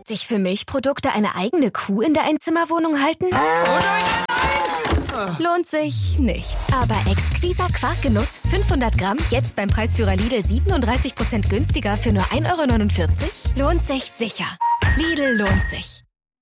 sich für Milchprodukte eine eigene Kuh in der Einzimmerwohnung halten? Lohnt sich nicht. Aber exquiser Quarkgenuss, 500 Gramm, jetzt beim Preisführer Lidl 37% günstiger für nur 1,49 €? Lohnt sich sicher. Lidl lohnt sich.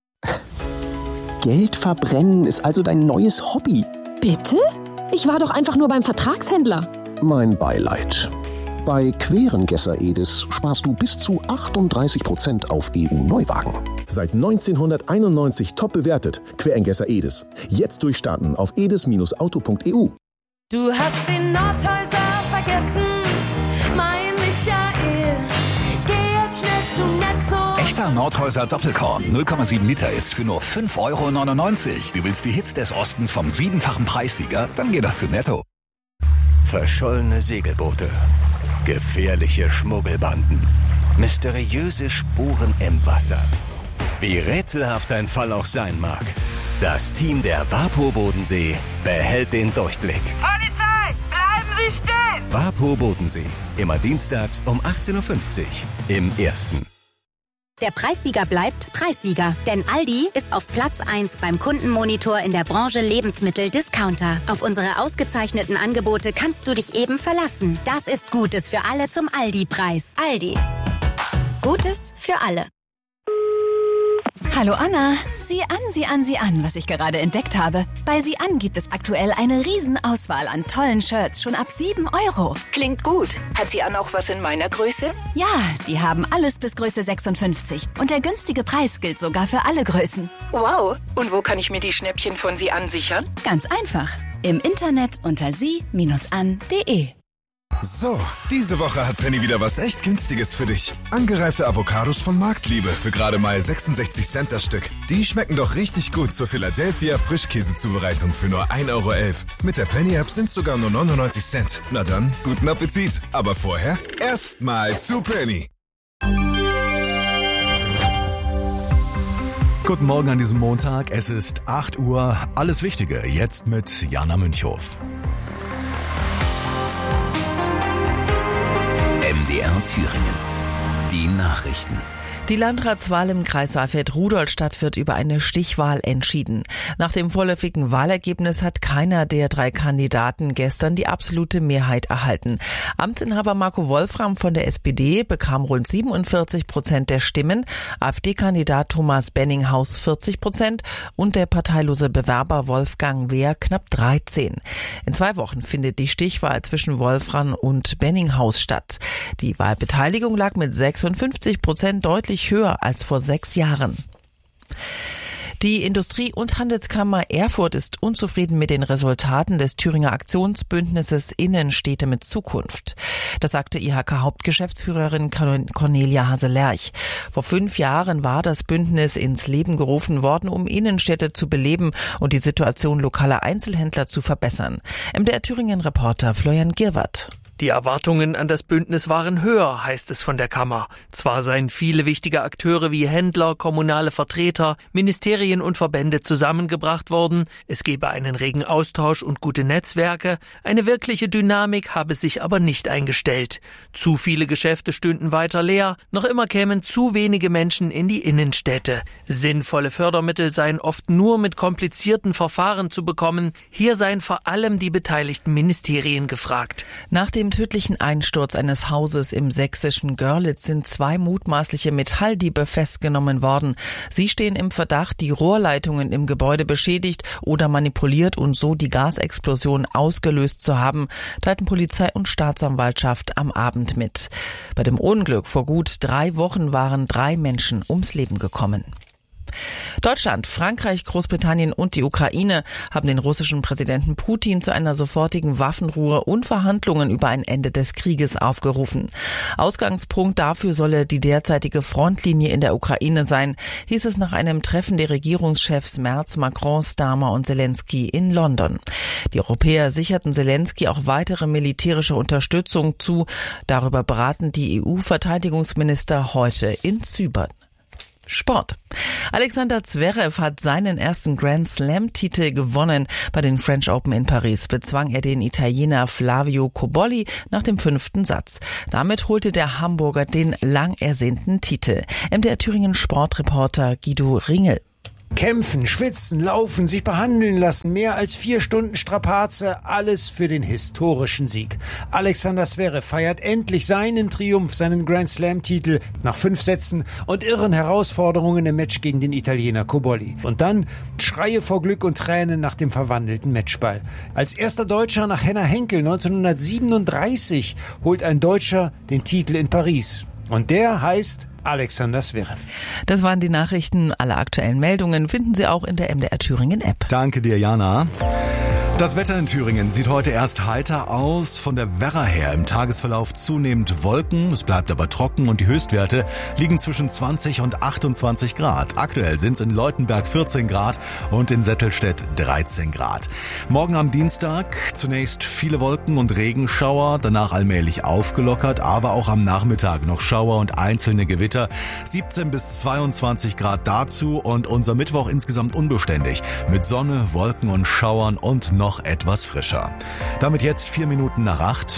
Geld verbrennen ist also dein neues Hobby. Bitte? Ich war doch einfach nur beim Vertragshändler. Mein Beileid. Bei Querengesser Edis sparst du bis zu 38% auf EU-Neuwagen. Seit 1991 top bewertet. Querengesser Edis. Jetzt durchstarten auf edis-auto.eu. Du hast den Nordhäuser vergessen, mein Michael. Geh jetzt schnell zu Netto. Echter Nordhäuser Doppelkorn, 0,7 Liter jetzt für nur 5,99 €. Du willst die Hits des Ostens vom 7-fachen Preissieger? Dann geh doch zu Netto. Verschollene Segelboote, gefährliche Schmuggelbanden, mysteriöse Spuren im Wasser. Wie rätselhaft ein Fall auch sein mag, das Team der WaPo Bodensee behält den Durchblick. Polizei, bleiben Sie stehen! WaPo Bodensee, immer dienstags um 18:50 Uhr im Ersten. Der Preissieger bleibt Preissieger, denn Aldi ist auf Platz 1 beim Kundenmonitor in der Branche Lebensmittel-Discounter. Auf unsere ausgezeichneten Angebote kannst du dich eben verlassen. Das ist Gutes für alle zum Aldi-Preis. Aldi. Gutes für alle. Hallo Anna, sieh an, was ich gerade entdeckt habe. Bei Sieh an gibt es aktuell eine Riesenauswahl an tollen Shirts, schon ab 7 €. Klingt gut. Hat Sieh an auch was in meiner Größe? Ja, die haben alles bis Größe 56 und der günstige Preis gilt sogar für alle Größen. Wow, und wo kann ich mir die Schnäppchen von Sieh an sichern? Ganz einfach, im Internet unter sie-an.de. So, diese Woche hat Penny wieder was echt Günstiges für dich. Angereifte Avocados von Marktliebe für gerade mal 66 Cent das Stück. Die schmecken doch richtig gut zur Philadelphia Frischkäsezubereitung für nur 1,11 €. Mit der Penny-App sind sogar nur 99 Cent. Na dann, guten Appetit. Aber vorher erstmal zu Penny. Guten Morgen an diesem Montag. Es ist 8 Uhr. Alles Wichtige jetzt mit Jana Münchhoff. MDR Thüringen. Die Nachrichten. Die Landratswahl im Kreis Saalfeld-Rudolstadt wird über eine Stichwahl entschieden. Nach dem vorläufigen Wahlergebnis hat keiner der 3 Kandidaten gestern die absolute Mehrheit erhalten. Amtsinhaber Marco Wolfram von der SPD bekam rund 47% der Stimmen, AfD-Kandidat Thomas Benninghaus 40% und der parteilose Bewerber Wolfgang Wehr knapp 13%. In 2 Wochen findet die Stichwahl zwischen Wolfram und Benninghaus statt. Die Wahlbeteiligung lag mit 56% deutlich höher als vor 6 Jahren. Die Industrie- und Handelskammer Erfurt ist unzufrieden mit den Resultaten des Thüringer Aktionsbündnisses Innenstädte mit Zukunft. Das sagte IHK-Hauptgeschäftsführerin Cornelia Hase-Lerch. Vor 5 Jahren war das Bündnis ins Leben gerufen worden, um Innenstädte zu beleben und die Situation lokaler Einzelhändler zu verbessern. MDR Thüringen-Reporter Florian Girwart. Die Erwartungen an das Bündnis waren höher, heißt es von der Kammer. Zwar seien viele wichtige Akteure wie Händler, kommunale Vertreter, Ministerien und Verbände zusammengebracht worden, es gebe einen regen Austausch und gute Netzwerke, eine wirkliche Dynamik habe sich aber nicht eingestellt. Zu viele Geschäfte stünden weiter leer, noch immer kämen zu wenige Menschen in die Innenstädte. Sinnvolle Fördermittel seien oft nur mit komplizierten Verfahren zu bekommen, hier seien vor allem die beteiligten Ministerien gefragt. Nach dem tödlichen Einsturz eines Hauses im sächsischen Görlitz sind 2 mutmaßliche Metalldiebe festgenommen worden. Sie stehen im Verdacht, die Rohrleitungen im Gebäude beschädigt oder manipuliert und so die Gasexplosion ausgelöst zu haben, teilten Polizei und Staatsanwaltschaft am Abend mit. Bei dem Unglück vor gut 3 Wochen waren 3 Menschen ums Leben gekommen. Deutschland, Frankreich, Großbritannien und die Ukraine haben den russischen Präsidenten Putin zu einer sofortigen Waffenruhe und Verhandlungen über ein Ende des Krieges aufgerufen. Ausgangspunkt dafür solle die derzeitige Frontlinie in der Ukraine sein, hieß es nach einem Treffen der Regierungschefs Merz, Macron, Starmer und Zelensky in London. Die Europäer sicherten Zelensky auch weitere militärische Unterstützung zu. Darüber beraten die EU-Verteidigungsminister heute in Zypern. Sport. Alexander Zverev hat seinen ersten Grand Slam-Titel gewonnen. Bei den French Open in Paris bezwang er den Italiener Flavio Cobolli nach dem 5. Satz. Damit holte der Hamburger den lang ersehnten Titel. MDR Thüringen Sportreporter Guido Ringel. Kämpfen, schwitzen, laufen, sich behandeln lassen, mehr als 4 Stunden Strapaze, alles für den historischen Sieg. Alexander Zverev feiert endlich seinen Triumph, seinen Grand Slam-Titel nach 5 Sätzen und irren Herausforderungen im Match gegen den Italiener Cobolli. Und dann Schreie vor Glück und Tränen nach dem verwandelten Matchball. Als erster Deutscher nach Henner Henkel 1937 holt ein Deutscher den Titel in Paris. Und der heißt Alexander Zverev. Das waren die Nachrichten. Alle aktuellen Meldungen finden Sie auch in der MDR Thüringen App. Danke dir, Jana. Das Wetter in Thüringen sieht heute erst heiter aus. Von der Werra her im Tagesverlauf zunehmend Wolken. Es bleibt aber trocken und die Höchstwerte liegen zwischen 20 und 28 Grad. Aktuell sind es in Leutenberg 14 Grad und in Settelstedt 13 Grad. Morgen am Dienstag zunächst viele Wolken und Regenschauer, danach allmählich aufgelockert, aber auch am Nachmittag noch Schauer und einzelne Gewitter. 17 bis 22 Grad dazu und unser Mittwoch insgesamt unbeständig. Mit Sonne, Wolken und Schauern und noch etwas frischer. Damit jetzt 4 Minuten nach 8.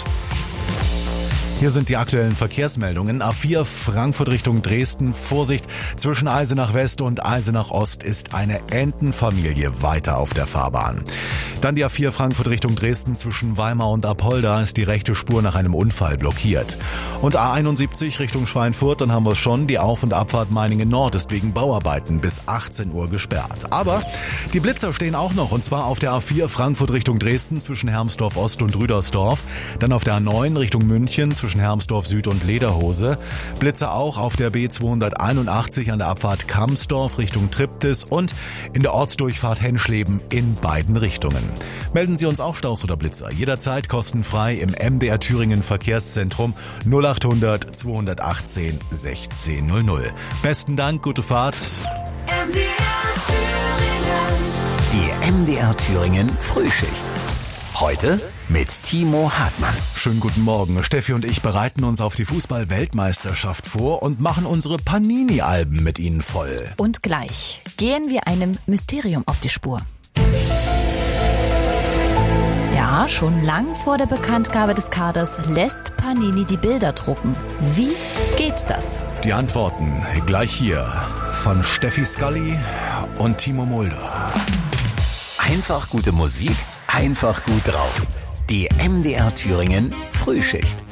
Hier sind die aktuellen Verkehrsmeldungen. A4 Frankfurt Richtung Dresden. Vorsicht, zwischen Eisenach West und Eisenach Ost ist eine Entenfamilie weiter auf der Fahrbahn. Dann die A4 Frankfurt Richtung Dresden. Zwischen Weimar und Apolda ist die rechte Spur nach einem Unfall blockiert. Und A71 Richtung Schweinfurt, dann haben wir es schon. Die Auf- und Abfahrt Meiningen Nord ist wegen Bauarbeiten bis 18 Uhr gesperrt. Aber die Blitzer stehen auch noch, und zwar auf der A4 Frankfurt Richtung Dresden zwischen Hermsdorf Ost und Rüdersdorf. Dann auf der A9 Richtung München zwischen Hermsdorf Süd und Lederhose. Blitzer auch auf der B281 an der Abfahrt Kamsdorf Richtung Triptis und in der Ortsdurchfahrt Henschleben in beiden Richtungen. Melden Sie uns auch Staus oder Blitzer. Jederzeit kostenfrei im MDR Thüringen Verkehrszentrum 0800 218 1600. Besten Dank, gute Fahrt. Die MDR Thüringen Frühschicht. Heute mit Timo Hartmann. Schönen guten Morgen. Steffi und ich bereiten uns auf die Fußball-Weltmeisterschaft vor und machen unsere Panini-Alben mit Ihnen voll. Und gleich gehen wir einem Mysterium auf die Spur. Ja, schon lang vor der Bekanntgabe des Kaders lässt Panini die Bilder drucken. Wie geht das? Die Antworten gleich hier von Steffi Scully und Timo Mulder. Einfach gute Musik, einfach gut drauf. Die MDR Thüringen Frühschicht.